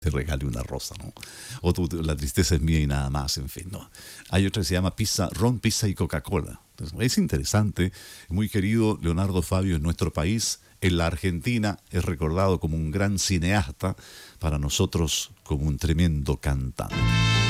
te regale una rosa, ¿no? O la tristeza es mía y nada más, en fin, ¿no? Hay otra que se llama Pizza, Ron, Pizza y Coca-Cola. Entonces, es interesante, muy querido Leonardo Fabio en nuestro país. En la Argentina es recordado como un gran cineasta, para nosotros como un tremendo cantante.